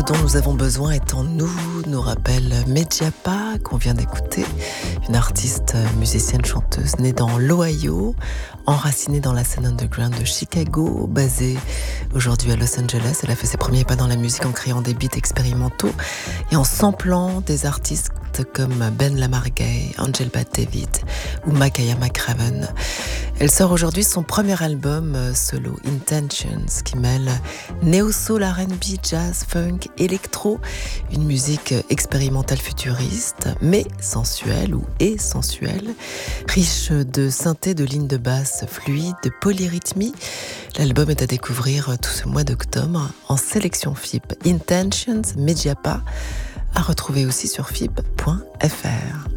dont nous avons besoin est en nous, nous rappelle Mediapa qu'on vient d'écouter, une artiste musicienne chanteuse née dans l'Ohio, enracinée dans la scène underground de Chicago, basée aujourd'hui à Los Angeles. Elle a fait ses premiers pas dans la musique en créant des beats expérimentaux et en samplant des artistes comme Ben Lamar-Gay, Angel Bat David ou Makaya McCraven. Elle sort aujourd'hui son premier album solo, Intentions, qui mêle néo-soul, R&B, jazz, funk, électro, une musique expérimentale futuriste, mais sensuelle ou sensuelle, riche de synthés, de lignes de basse fluides, de polyrythmie. L'album est à découvrir tout ce mois d'octobre en sélection FIP. Intentions, Mediapa, à retrouver aussi sur fib.fr.